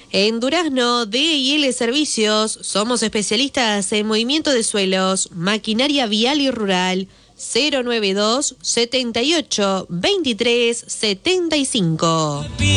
En Durazno, D&L Servicios, somos especialistas en movimiento de suelos, maquinaria vial y rural. 092 78 23 75.